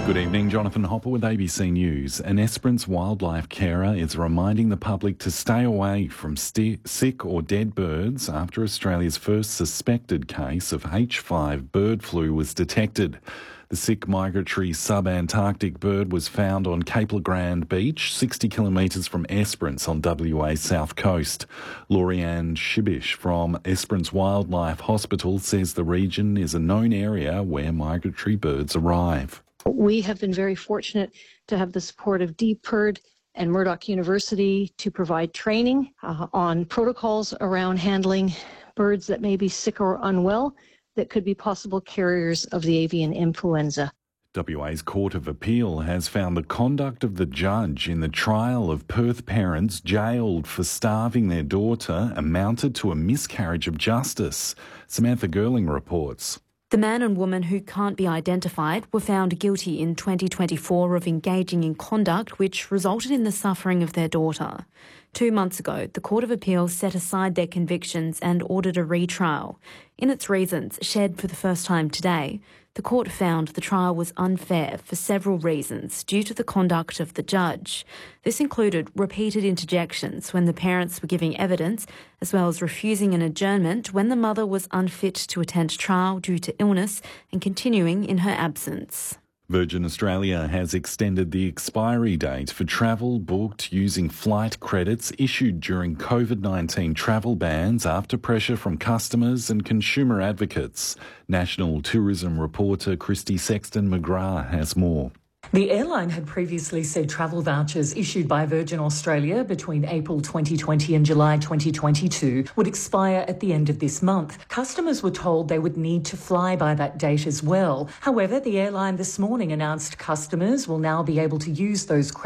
Good evening, Jonathan Hopper with ABC News. An Esperance wildlife carer is reminding the public to stay away from sick or dead birds after Australia's first suspected case of H5 bird flu was detected. The sick migratory sub-Antarctic bird was found on Cape Le Grand Beach, 60 kilometres from Esperance on WA's south coast. Lorianne Shibish from Esperance Wildlife Hospital says the region is a known area where migratory birds arrive. We have been very fortunate to have the support of DPIRD and Murdoch University to provide training on protocols around handling birds that may be sick or unwell that could be possible carriers of the avian influenza. WA's Court of Appeal has found the conduct of the judge in the trial of Perth parents jailed for starving their daughter amounted to a miscarriage of justice. Samantha Gerling reports. The man and woman who can't be identified were found guilty in 2024 of engaging in conduct which resulted in the suffering of their daughter. 2 months ago, the Court of Appeal set aside their convictions and ordered a retrial. In its reasons, shared for the first time today, the court found the trial was unfair for several reasons due to the conduct of the judge. This included repeated interjections when the parents were giving evidence, as well as refusing an adjournment when the mother was unfit to attend trial due to illness and continuing in her absence. Virgin Australia has extended the expiry date for travel booked using flight credits issued during COVID-19 travel bans after pressure from customers and consumer advocates. National tourism reporter Christy Sexton-McGrath has more. The airline had previously said travel vouchers issued by Virgin Australia between April 2020 and July 2022 would expire at the end of this month. Customers were told they would need to fly by that date as well. However, the airline this morning announced customers will now be able to use those credits